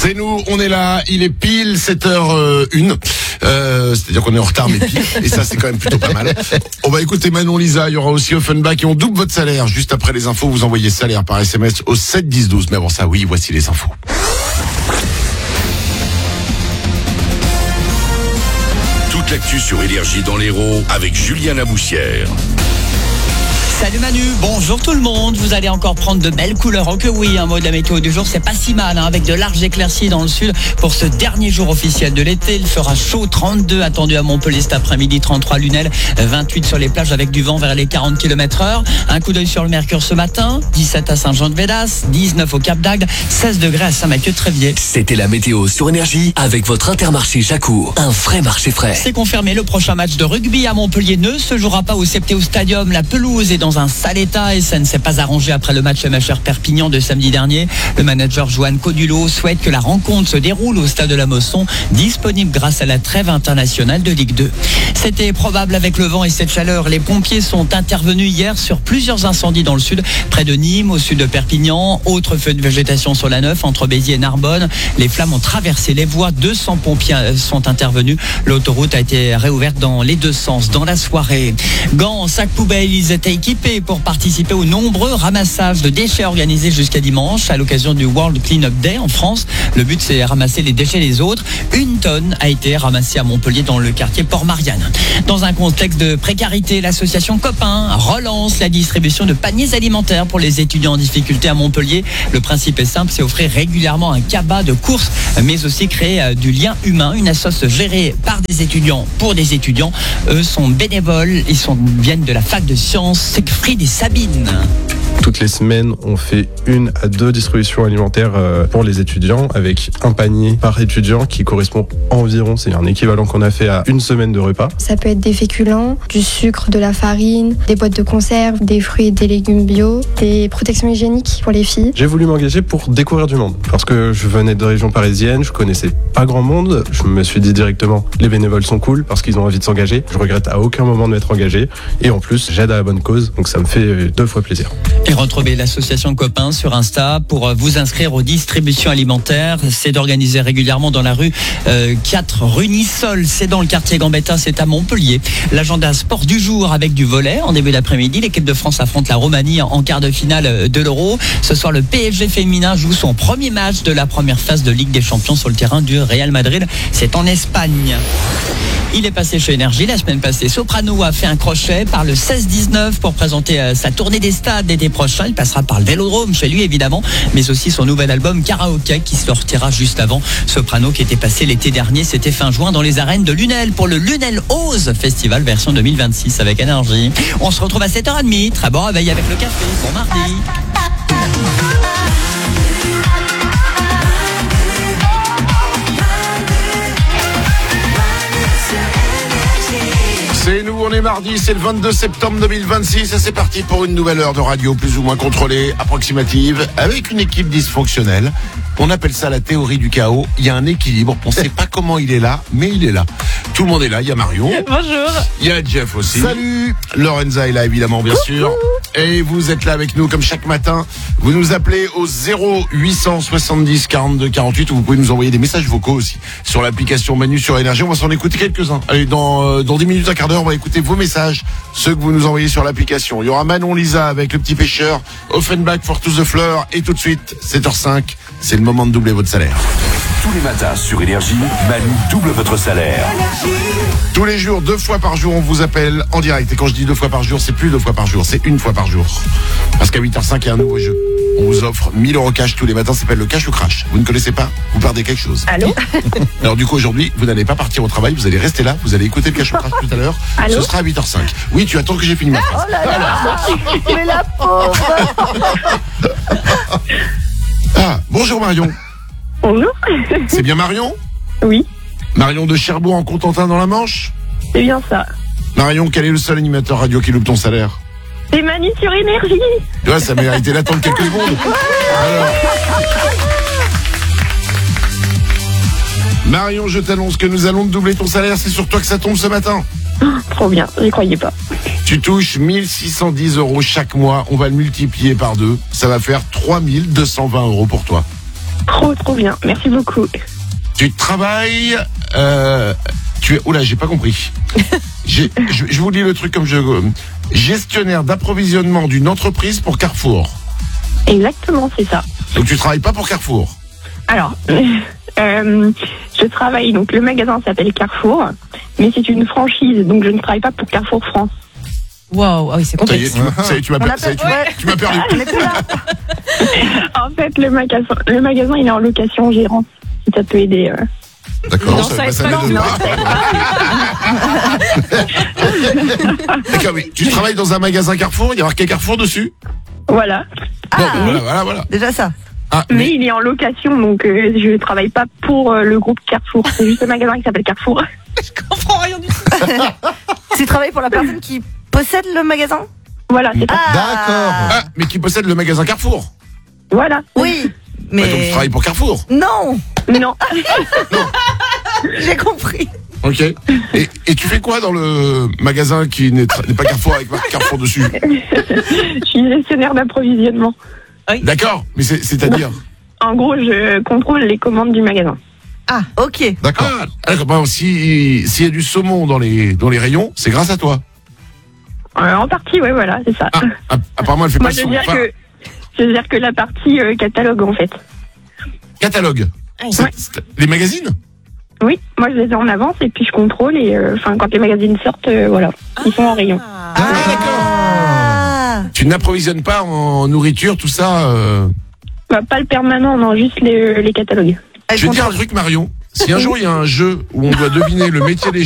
C'est nous, on est là, il est pile 7h01, c'est-à-dire qu'on est en retard mais pile, et ça c'est quand même plutôt pas mal. On va écouter Manon Lisa, il y aura aussi Offenbach et on double votre salaire. Juste après les infos, vous envoyez salaire par SMS au 7 10 12. Mais avant ça, oui, voici les infos. Toute l'actu sur Énergie dans l'Hérault avec Julien Laboussière. Salut Manu, bonjour tout le monde. Vous allez encore prendre de belles couleurs. Oh que oui, un mot de la météo du jour, c'est pas si mal, avec de larges éclaircies dans le sud pour ce dernier jour officiel de l'été. Il fera chaud, 32 attendu à Montpellier cet après-midi, 33 Lunel, 28 sur les plages avec du vent vers les 40 km/h. Un coup d'œil sur le mercure ce matin, 17 à Saint-Jean-de-Védas, 19 au Cap d'Agde, 16 degrés à Saint-Mathieu-de-Tréviers. C'était la météo sur Énergie avec votre Intermarché Jacour, un vrai marché frais. C'est confirmé, le prochain match de rugby à Montpellier ne se jouera pas au Septéo Stadium. La pelouse est dans un sale état et ça ne s'est pas arrangé après le match MHR Perpignan de samedi dernier. Le manager Johan Codulot souhaite que la rencontre se déroule au stade de la Mosson, disponible grâce à la trêve internationale de Ligue 2. C'était probable avec le vent et cette chaleur. Les pompiers sont intervenus hier sur plusieurs incendies dans le sud, près de Nîmes, au sud de Perpignan. Autre feu de végétation sur la 9 entre Béziers et Narbonne. Les flammes ont traversé les voies. 200 pompiers sont intervenus. L'autoroute a été réouverte dans les deux sens dans la soirée. Gants, sacs poubelles, ils étaient équipés pour participer aux nombreux ramassages de déchets organisés jusqu'à dimanche à l'occasion du World Clean-up Day en France. Le but, c'est ramasser les déchets des autres. 1 tonne a été ramassée à Montpellier dans le quartier Port-Marianne. Dans un contexte de précarité, l'association Copain relance la distribution de paniers alimentaires pour les étudiants en difficulté à Montpellier. Le principe est simple, c'est offrir régulièrement un cabas de courses, mais aussi créer du lien humain. Une assoce gérée par des étudiants pour des étudiants. Eux sont bénévoles, viennent de la fac de sciences Siegfried et Sabine. Toutes les semaines, on fait 1 à 2 distributions alimentaires pour les étudiants avec un panier par étudiant qui correspond environ, c'est un équivalent qu'on a fait à 1 semaine de repas. Ça peut être des féculents, du sucre, de la farine, des boîtes de conserve, des fruits et des légumes bio, des protections hygiéniques pour les filles. J'ai voulu m'engager pour découvrir du monde parce que je venais de région parisienne, je connaissais pas grand monde. Je me suis dit directement, les bénévoles sont cool parce qu'ils ont envie de s'engager. Je regrette à aucun moment de m'être engagé et en plus, j'aide à la bonne cause, donc ça me fait 2 fois plaisir. Et retrouvez l'association Copain sur Insta pour vous inscrire aux distributions alimentaires. C'est organisé régulièrement dans la rue 4 rue Nissol. C'est dans le quartier Gambetta, c'est à Montpellier. L'agenda sport du jour avec du volley. En début d'après-midi, l'équipe de France affronte la Roumanie en quart de finale de l'Euro. Ce soir, le PSG féminin joue son premier match de la première phase de Ligue des Champions sur le terrain du Real Madrid. C'est en Espagne. Il est passé chez Énergie la semaine passée. Soprano a fait un crochet par le 16-19 pour présenter sa tournée des stades l'été prochain. Il passera par le Vélodrome chez lui évidemment, mais aussi son nouvel album Karaoke qui sortira juste avant. Soprano qui était passé l'été dernier, c'était fin juin dans les arènes de Lunel pour le Lunel Ose Festival version 2026 avec Énergie. On se retrouve à 7h30. Très bon réveil avec le café. Bon mardi. C'est nous, on est mardi, c'est le 22 septembre 2026 et c'est parti pour une nouvelle heure de radio plus ou moins contrôlée, approximative, avec une équipe dysfonctionnelle. On appelle ça la théorie du chaos. Il y a un équilibre, on ne sait pas comment il est là, mais il est là. Tout le monde est là, il y a Marion. Bonjour. Il y a Jeff aussi. Salut. Lorenza est là évidemment, bien sûr. Et vous êtes là avec nous comme chaque matin. Vous nous appelez au 0870 42 48 ou vous pouvez nous envoyer des messages vocaux aussi sur l'application Manu sur Énergie. On va s'en écouter quelques-uns. Allez, dans 10 minutes, un quart d'heure, on va écouter vos messages, ceux que vous nous envoyez sur l'application. Il y aura Manon Lisa avec le petit pêcheur, Offenbach for to the Fleur et tout de suite, 7h05, c'est le moment de doubler votre salaire. Tous les matins sur Énergie, Manu double votre salaire. Tous les jours, 2 fois par jour, on vous appelle en direct. Et quand je dis 2 fois par jour, c'est plus 2 fois par jour, c'est 1 fois par jour. Parce qu'à 8h05, il y a un nouveau jeu. On vous offre 1000 € cash tous les matins, ça s'appelle le cash ou crash. Vous ne connaissez pas, vous perdez quelque chose. Allô? Alors du coup, aujourd'hui, vous n'allez pas partir au travail, vous allez rester là, vous allez écouter le cash ou crash tout à l'heure. Allô? Ce sera à 8h05. Oui, tu attends que j'ai fini ma phrase. Oh là là. Mais la pauvre. Ah, bonjour Marion. Bonjour. C'est bien Marion? Oui, Marion de Cherbourg en Cotentin dans la Manche? c'est bien ça. Marion, quel est le seul animateur radio qui loupe ton salaire? C'est Manu sur Énergie. Ouais, ça méritait d'attendre quelques secondes. Alors. Marion, je t'annonce que nous allons te doubler ton salaire. C'est sur toi que ça tombe ce matin. Trop bien, j'y croyais pas. Tu touches 1610 € chaque mois. On va le multiplier par 2. Ça va faire 3220 € pour toi. Oh Trop bien. Merci beaucoup. Tu travailles... Oula, j'ai pas compris. Je vous lis le truc comme je... Gestionnaire d'approvisionnement d'une entreprise pour Carrefour. Exactement, c'est ça. Donc tu travailles pas pour Carrefour. Alors, je travaille, donc le magasin s'appelle Carrefour, mais c'est une franchise, donc je ne travaille pas pour Carrefour France. Waouh, ah oui, c'est Ça y est, complexe. tu m'as perdu. On est plus là. En fait, le magasin, il est en location gérante, si ça peut aider. D'accord, Non, ça ça m'aide aide pas. D'accord, mais tu travailles dans un magasin Carrefour, il y a marqué Carrefour dessus. Voilà. Bon, voilà. Déjà ça. Ah, Mais il est en location, donc je ne travaille pas pour le groupe Carrefour. C'est juste un magasin qui s'appelle Carrefour. Je comprends rien du tout. Tu travailles pour la personne qui possède le magasin? Voilà, c'est ça. D'accord. Ah, mais qui possède le magasin Carrefour. Voilà. Oui, mais... Bah, donc tu travailles pour Carrefour. Non, Non. j'ai compris. Ok. Et tu fais quoi dans le magasin qui n'est pas Carrefour avec marque Carrefour dessus? Je suis gestionnaire d'approvisionnement. D'accord, mais c'est-à-dire? En gros, je contrôle les commandes du magasin. Ah, ok. D'accord. D'accord. Bah, s'il y a du saumon dans les rayons, c'est grâce à toi. En partie, ouais, voilà, c'est ça. Apparemment, elle fait Moi, pas je de veux saumon. dire que la partie catalogue, en fait. Catalogue. Ouais. Les magazines? Oui, moi, je les ai en avance et puis je contrôle et quand les magazines sortent, voilà, ils sont en rayon. Ah. Tu n'approvisionnes pas en nourriture, tout ça Bah, pas le permanent, non, juste les catalogues. Je vais te dire un truc, Marion. Si un jour il y a un jeu où on doit deviner le métier des